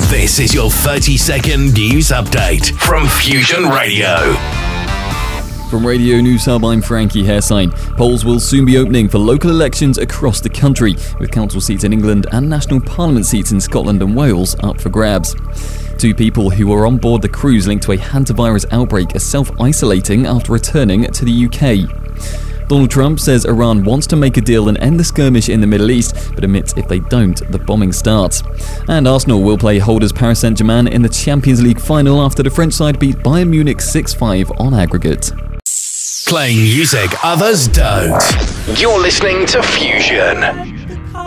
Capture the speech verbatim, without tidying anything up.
This is your thirty second news update from Fusion Radio. From Radio News Hub, I'm Frankie Hairsine. Polls will soon be opening for local elections across the country, with council seats in England and national parliament seats in Scotland and Wales up for grabs. Two people who were on board the cruise linked to a hantavirus outbreak are self-isolating after returning to the U K. Donald Trump says Iran wants to make a deal and end the skirmish in the Middle East, but admits if they don't, the bombing starts. And Arsenal will play holders Paris Saint-Germain in the Champions League final after the French side beat Bayern Munich six five on aggregate. Playing music others don't. You're listening to Fusion.